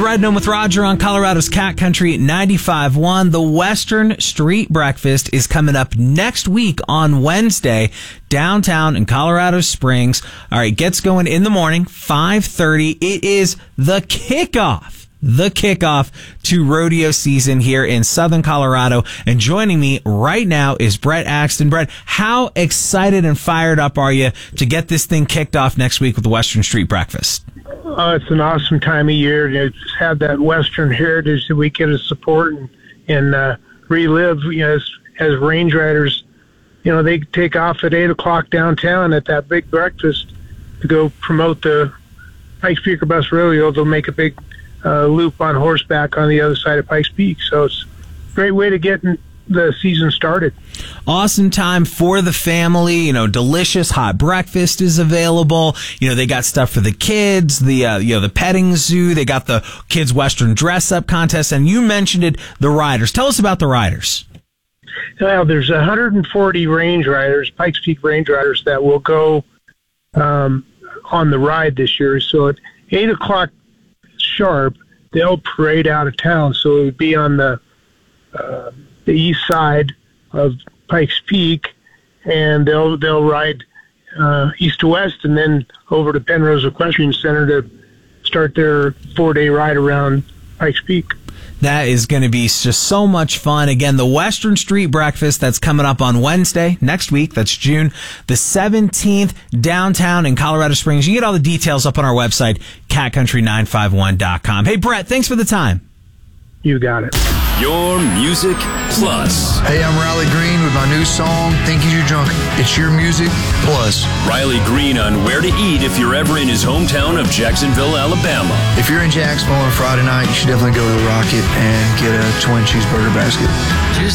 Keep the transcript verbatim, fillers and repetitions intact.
You're riding home with Roger on Colorado's Cat Country ninety-five point one. The Western Street Breakfast is coming up next week on Wednesday, downtown in Colorado Springs. All right, gets going in the morning, five thirty. It is the kickoff. The kickoff to rodeo season here in Southern Colorado. And joining me right now is Brett Axton. Brett, how excited and fired up are you to get this thing kicked off next week with the Western Street Breakfast? Uh, it's an awesome time of year. You know, just have that Western heritage that we get to support and, and uh, relive. You know, as, as range riders, you know, they take off at eight o'clock downtown at that big breakfast to go promote the Pikes Peak or Bus Rodeo. They'll make a big uh, loop on horseback on the other side of Pikes Peak. So it's a great way to get in the season started. Awesome time for the family. You know, delicious hot breakfast is available. You know, they got stuff for the kids, the, uh, you know, the petting zoo. They got the kids' Western dress up contest. And you mentioned it, the riders. Tell us about the riders. Well, there's one hundred forty range riders, Pikes Peak range riders that will go um, on the ride this year. So at eight o'clock sharp, they'll parade out of town. So it would be on the, uh, the east side of Pikes Peak, and they'll they'll ride uh, east to west, and then over to Penrose Equestrian Center to start their four-day ride around Pikes Peak. That is going to be just so much fun. Again, the Western Street Breakfast, that's coming up on Wednesday next week. That's June the seventeenth, downtown in Colorado Springs. You get all the details up on our website, cat country nine five one dot com. Hey, Brett, thanks for the time. You got it. Your Music Plus. Hey, I'm Riley Green with my new song, Think You're Drunk. It's your music plus. Riley Green on where to eat if you're ever in his hometown of Jacksonville, Alabama. If you're in Jacksonville on Friday night, you should definitely go to the Rocket and get a twin cheeseburger basket.